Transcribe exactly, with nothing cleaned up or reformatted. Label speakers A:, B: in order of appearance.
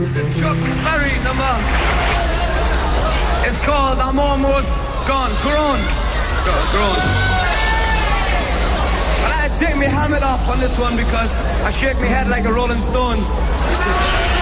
A: Chuck Berry number. It's called I'm Almost Gone. Grown. Grown. Well, I take my helmet off on this one because I shake my head like a Rolling Stones.